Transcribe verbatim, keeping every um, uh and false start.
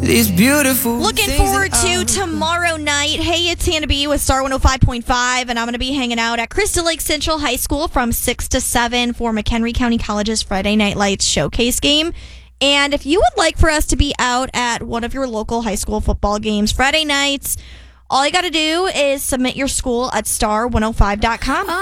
These beautiful Looking things forward that I- to tomorrow night. Hey, it's Hannah B with Star one oh five point five, and I'm going to be hanging out at Crystal Lake Central High School from six to seven for McHenry County College's Friday Night Lights showcase game. And if you would like for us to be out at one of your local high school football games Friday nights, all you got to do is submit your school at star one oh five dot com.